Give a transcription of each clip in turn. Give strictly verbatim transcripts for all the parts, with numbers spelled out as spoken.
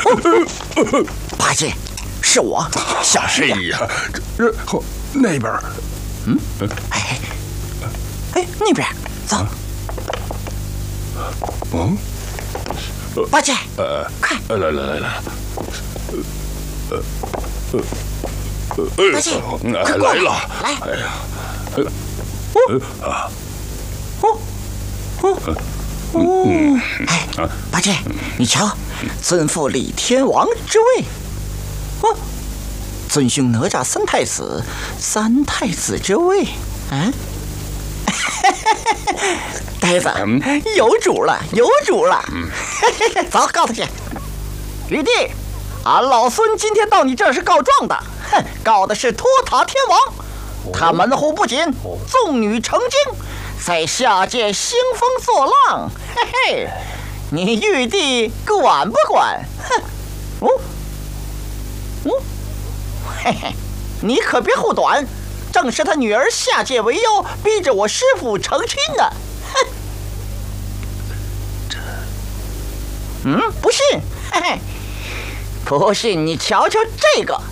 八戒，是我，小师爷。 哎呀，这这那边， 嗯，哎，哎，那边，走。 嗯， 八戒， 呃， 快， 来来来来，呃呃呃，八戒，快过来了， 来， 哎呀， 哦啊，哦哦哦，哎，八戒，你瞧，尊父李天王之位，哦，尊兄哪吒三太子，三太子之位，啊。呆子，有主了，有主了！走，告他去。玉帝，俺老孙今天到你这儿是告状的，哼，告的是托塔天王，他门户不仅，纵女成精，在下界兴风作浪。嘿嘿，你玉帝管不管？哼，哦，哦，嘿嘿，你可别护短。正是他女儿下界为妖，逼着我师父成亲呢。哼！这……嗯，不信？嘿嘿，不信你瞧瞧这个。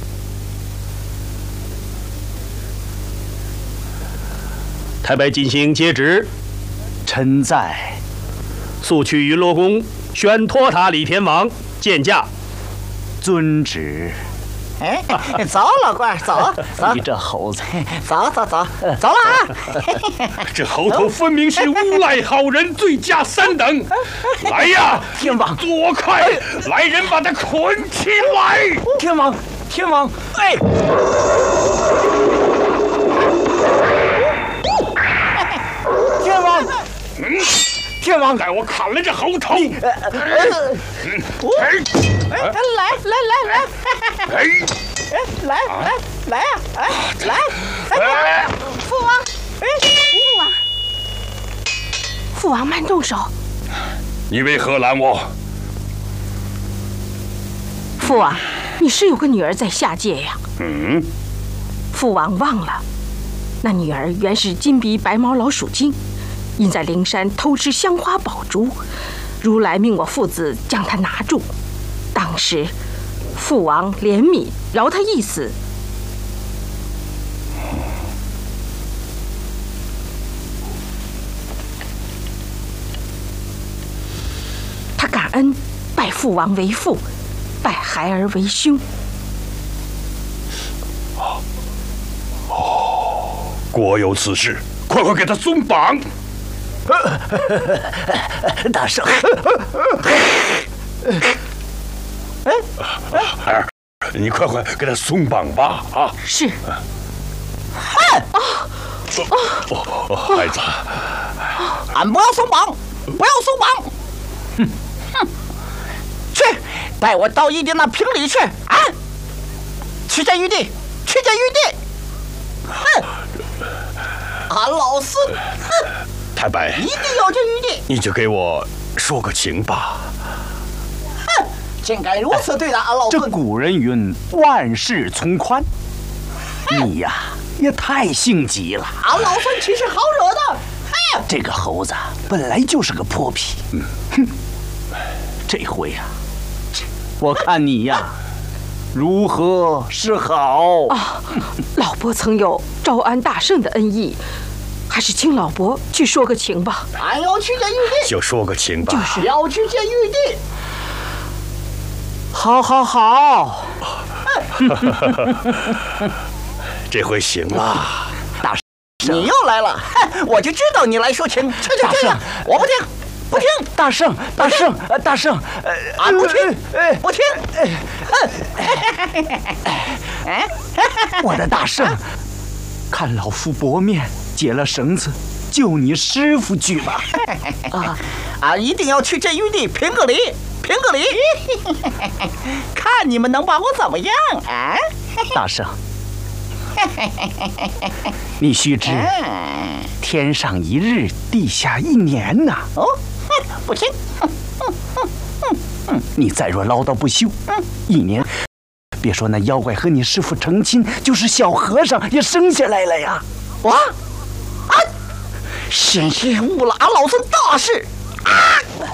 太白金星接旨，臣在。速去云罗宫宣托塔李天王见驾。遵旨。 哎，走，老官，走走。 你这猴子， 走走走，走了啊！ 这猴头分明是诬赖好人，罪加三等。来呀， 天王， 多快！来人，把他捆起来！ 天王，天王，哎！天王， 嗯， 天王， 待我砍了这猴头！ 呃呃，哎，来来来来， 哎， 来来来呀，哎，来，哎，父王，哎，父王， 父王慢动手。 你为何拦我？ 父王，你是有个女儿在下界呀？ 嗯， 父王忘了，那女儿原是金鼻白毛老鼠精，因在灵山偷吃香花宝珠，如来命我父子将她拿住。当时，父王怜悯，饶她一死。他感恩，拜父王为父，拜孩儿为兄。 哦，果有此事，快快给他松绑！ 大圣， 哎，孩儿，你快快给他松绑吧！啊， 是。 哼！ 哦，孩子， 俺不要松绑，不要松绑！哼哼，去，带我到一定那瓶里去啊！去见玉帝，去见玉帝！哼！俺老孙，哼！ 太白， 一定要见玉帝！ 你就给我说个情吧。 哼！竟敢如此对待俺老孙！ 这古人云：万事从宽。你呀，也太性急了。 俺老孙岂是好惹的？哼！ 这个猴子本来就是个泼皮。嗯，哼！这回呀，我看你呀，如何是好？ 啊，老伯曾有招安大圣的恩义。还是请老伯去说个情吧。 俺要去见玉帝， 就说个情吧。 就是要去见玉帝。 好，好，好。 这回行了。 大圣， 你又来了，我就知道你来说情。去去去，我不听，不听。 大圣，大圣，大圣， 俺不听，不听。 我的大圣，看老夫薄面。解了绳子，救你师傅去吧！ 啊，俺一定要去见玉帝评个理，评个理，看你们能把我怎么样啊！ 大圣，你须知，天上一日，地下一年呐！ 哦，不听， 你再若唠叨不休，一年，别说那妖怪和你师傅成亲，就是小和尚也生下来了呀！ 我。险些误了俺老孙大事啊！